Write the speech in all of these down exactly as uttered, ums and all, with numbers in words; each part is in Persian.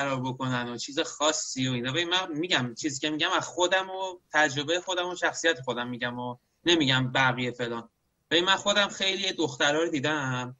برقرار بکنن و چیز خاصی و اینا. من میگم چیزی که میگم از خودم و تجربه خودم و شخصیت خودم میگم و نمیگم بقیه فلان. ببین من خودم خیلی دخترها رو دیدم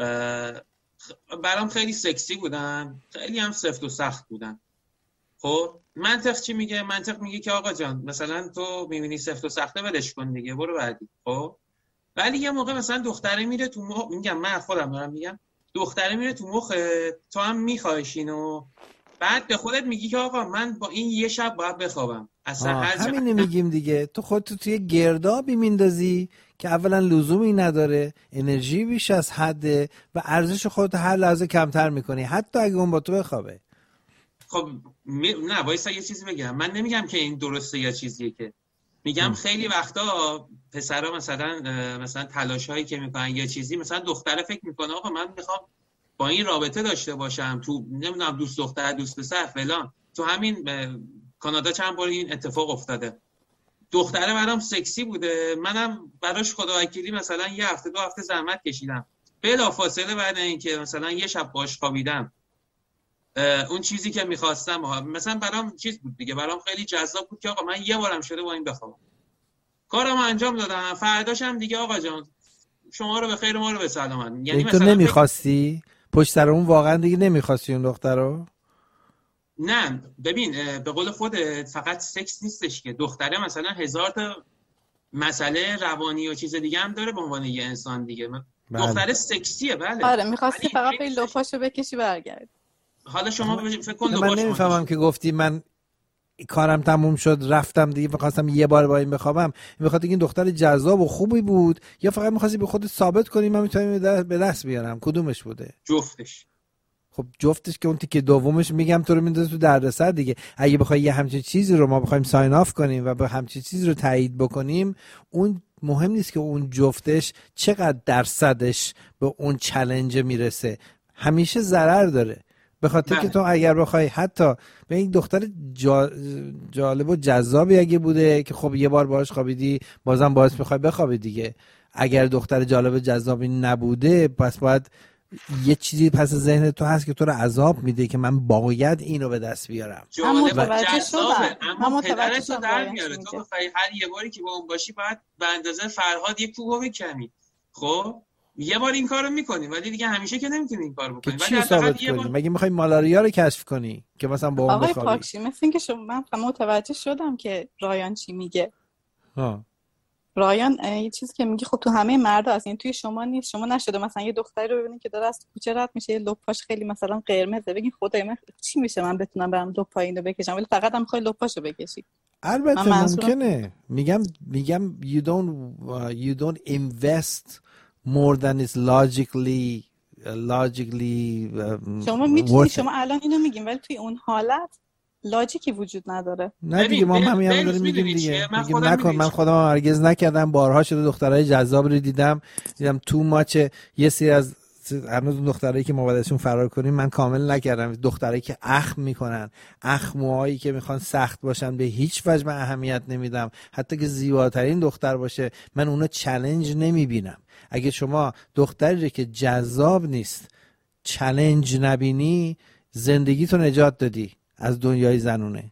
برام خیلی سکسی بودن، خیلی هم سفت و سخت بودن. خب منطق چی میگه؟ منطق میگه که آقا جان مثلا تو میبینی سفت و سخته ولش کن دیگه، برو بعدی. خب ولی یه موقع مثلا دختره میره تو مخ، میگم من خودم دارم میگم، دختره میره تو مخ تو هم میخوایش اینو، بعد به خودت میگی که آقا من با این یه شب باید بخوابم. اصلا هر همینو میگیم دیگه. تو خودتو توی گردابی میندازی که اولا لزومی نداره، انرژی بیش از حده و ارزش خودت هر لحظه کمتر میکنی، حتی اگه اون با تو بخوابه. خب می... نه وایسا یه چیزی بگم. من نمیگم که این درسته یا چیزیه، که میگم ام. خیلی وقتا پسرا مثلا مثلا تلاشایی که میکنن یه چیزی، مثلا دختره فکر میکنه آقا من میخوام با این رابطه داشته باشم، تو نمیدونم دوست دختر دوست پسر فلان. تو همین کانادا چند بار این اتفاق افتاده. دختره برام سکسی بوده، منم براش خدا وکیلی مثلا یه هفته دو هفته زحمت کشیدم، بلافاصله بعد اینکه مثلا یه شب باش خوابیدم اون چیزی که می‌خواستم مثلا برام چیز بود دیگه، برام خیلی جذاب بود که آقا من یه بارم شده با این بخوابم. کارم انجام دادم، فرداشم دیگه آقا جان شما رو به خیر ما رو به سلامت. یعنی تو نمی‌خواستی پشت سر اون، واقعا دیگه نمی‌خواستی اون دخترو؟ نه ببین به قول خودت فقط سکس نیستش که، دختره مثلا هزار تا مسئله روانی و چیز دیگه هم داره به عنوان یه انسان دیگه. بله. دختره سکسیه بله. آره می‌خواستی فقط به لپاشو بکشی برگرد. حالا شما فکر کن من نمی‌فهمم که گفتی من کارم تموم شد رفتم دیگه می‌خواستم یه بار با این بخوابم، می‌خواد این دختر جذاب و خوبی بود یا فقط می‌خواستی به خودت ثابت کنی من می‌تونم به دست بیارم؟ کدومش بوده؟ جفتش. خب جفتش که اون تیکه دومش میگم تو رو میندازه تو دردسر دیگه. اگه بخوای یه همچین چیزی رو ما بخوایم ساین آف کنیم و به همچین چیزی رو تایید بکنیم، اون مهم نیست که اون جفتش چقدر درصدش به اون چالش میرسه، همیشه ضرر داره. به خاطر که تو اگر بخوای حتی به این دختر جا... جالب و جذابی اگه بوده که خب یه بار باهاش خوابیدی بازم باعث میخوای بخوابی دیگه، اگر دختر جالب و جذابی نبوده پس باید یه چیزی پس ذهن تو هست که تو رو عذاب میده که من باید اینو به دست بیارم. جالب و جذابه اما پدرت رو در میاره. تو بخوای هر یه باری که با اون باشی باید به اندازه فرهاد یه کوبو بکنی. خب یه بار این کارو میکنی ولی دیگه همیشه که نمیتونی این کارو بکنی. ولی ثابت کنی بار... مگه میخوای مالاریا رو کشف کنی که مثلا با اون بخوابی؟ آقای پاکشی مثل اینکه شما من متوجه شدم که رایان چی میگه. ها رایان یه چیزی که میگه خب تو همه مردا هست، این توی شما نیست. شما نشده مثلا یه دختری رو ببینید که داره از کوچه رد میشه یه لپاش خیلی مثلا قرمزه بگین خدای من چی میشه من بتونم برم لپا اینو بکشم، ولی فقط هم میخوای لپاشو بکشی. البته ممکنه. میگم میگم you don't uh, you don't invest more than is logically uh, logically uh, شما میتونی شما الان اینو میگین ولی توی اون حالت لاجیکی وجود نداره. نه دیگه ما همین هم داریم میگیم دیگه. میگیم نکن. من خودم هرگز نکردم، بارها شده دخترای جذاب رو دیدم دیدم تو ماچ یه سری از هنوز دخترایی که ما باید ازشون فرار کنیم من کامل نکردم. دخترایی که اخم میکنن، اخم موهایی که میخوان سخت باشن به هیچ وجه من اهمیت نمیدم، حتی که زیباترین دختر باشه من اونو چالش نمیبینم. اگه شما دختری که جذاب نیست چالش نبینی زندگی تو نجات دادی از دنیای زنونه.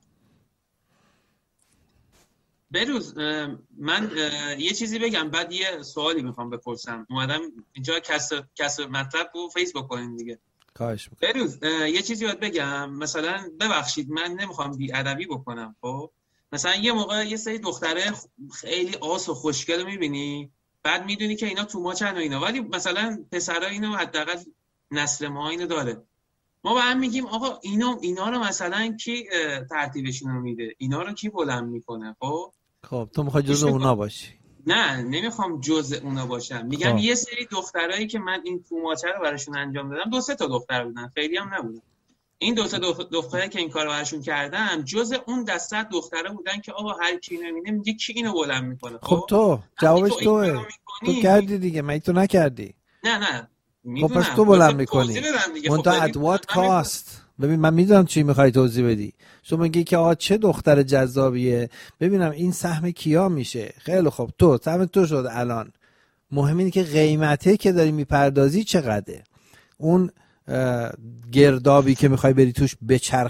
بروز من یه چیزی بگم بعد یه سوالی میخوام بپرسم. اومدم اینجا کسر کسر مطلب رو فیسبوک کنیم دیگه. خواهش میکنم. بروز یه چیزی باید بگم، مثلا ببخشید من نمیخوام بی‌ادبی بکنم، خب مثلا یه موقع یه سری دختره خیلی آس و خوشگل میبینی بعد میدونی که اینا تو ماچن و اینا، ولی مثلا پسرا اینو حداقل نسل ما اینو داره، ما با هم میگیم آقا اینا اینا رو مثلا کی ترتیبشون رو میده، اینا رو کی بلند میکنه؟ خب خب تو میخوای جزء اونا باشی؟ نه نمیخوام جزء اونا باشم. میگم خب. یه سری دخترایی که من این توماچه رو براشون انجام دادم، دو سه تا دختر بودن، خیلی هم نبودن. این دو سه دختره که این کارو براشون کردم جزء اون دسته دختره بودن که آقا هر کی نمیده میگه کی اینو بلند میکنه. خب, خب تو جوابش توئه. تو کردی دیگه، مگه تو نکردی؟ نه نه خب پس تو بلند میکنی. منتها ات وات کاست؟ ببین من میدونم چی میخوای توضیح بدی. شما میگی که آ چه دختر جذابیه، ببینم این سهم کیا میشه. خیلی خوب تو سهم تو شد الان. مهم اینه که قیمته که داری میپردازی چقدره. اون گردابی که میخوای بری توش بچرخی